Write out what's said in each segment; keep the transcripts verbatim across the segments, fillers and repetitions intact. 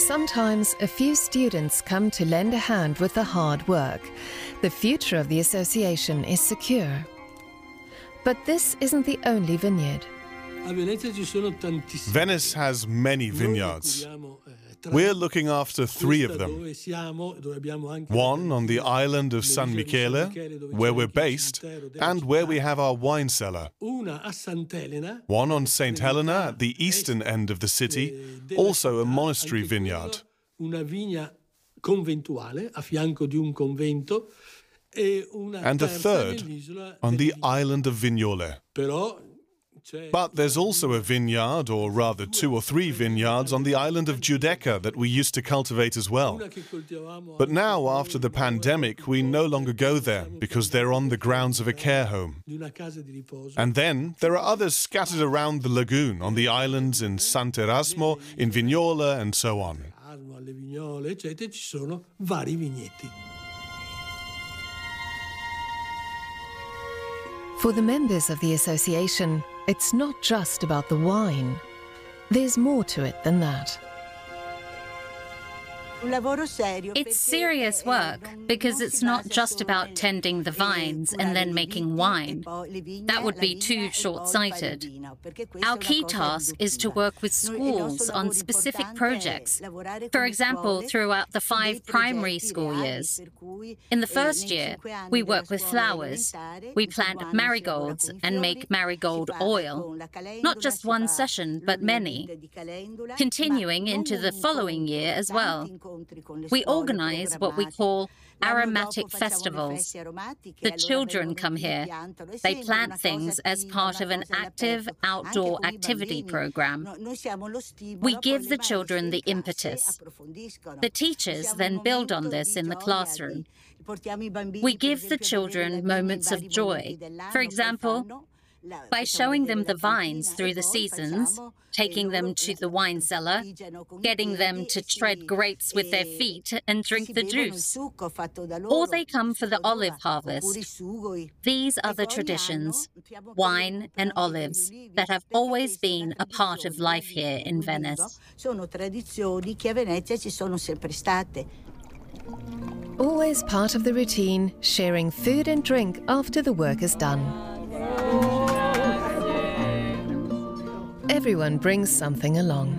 sometimes a few students come to lend a hand with the hard work, the future of the association is secure. But this isn't the only vineyard. Venice has many vineyards. We're looking after three of them. One on the island of San Michele, where we're based, and where we have our wine cellar. One on Saint Helena at the eastern end of the city, also a monastery vineyard. And the third on the island of Vignole. But there's also a vineyard, or rather two or three vineyards, on the island of Giudecca that we used to cultivate as well. But now, after the pandemic, we no longer go there because they're on the grounds of a care home. And then there are others scattered around the lagoon, on the islands in Sant'Erasmo, in Vignola, and so on. For the members of the association, it's not just about the wine. There's more to it than that. It's serious work because it's not just about tending the vines and then making wine. That would be too short-sighted. Our key task is to work with schools on specific projects, for example, throughout the five primary school years. In the first year, we work with flowers. We plant marigolds and make marigold oil. Not just one session, but many. Continuing into the following year as well. We organize what we call aromatic festivals. The children come here. They plant things as part of an active outdoor activity program. We give the children the impetus. The teachers then build on this in the classroom. We give the children moments of joy. For example, by showing them the vines through the seasons, taking them to the wine cellar, getting them to tread grapes with their feet and drink the juice. Or they come for the olive harvest. These are the traditions, wine and olives, that have always been a part of life here in Venice. Always part of the routine, sharing food and drink after the work is done. Everyone brings something along.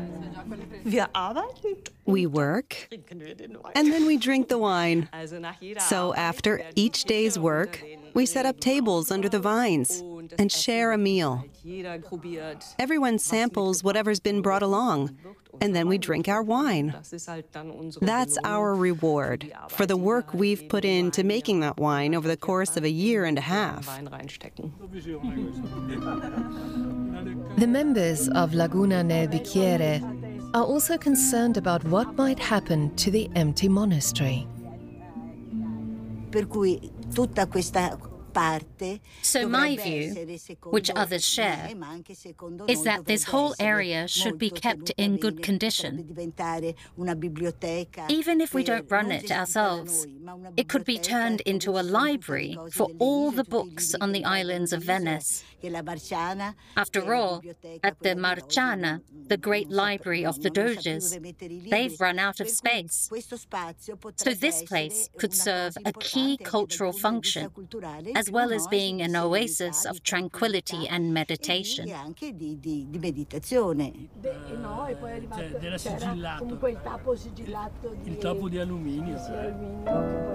We work, and then we drink the wine. So after each day's work, we set up tables under the vines and share a meal. Everyone samples whatever's been brought along, and then we drink our wine. That's our reward for the work we've put into making that wine over the course of a year and a half. The members of Laguna nel Bicchiere are also concerned about what might happen to the empty monastery. So my view, which others share, is that this whole area should be kept in good condition. Even if we don't run it ourselves, it could be turned into a library for all the books on the islands of Venice. After all, at the Marciana, the great library of the Doges, they've run out of space. So this place could serve a key cultural function, as well as being an oasis of tranquility and meditation. Il tappo di alluminio.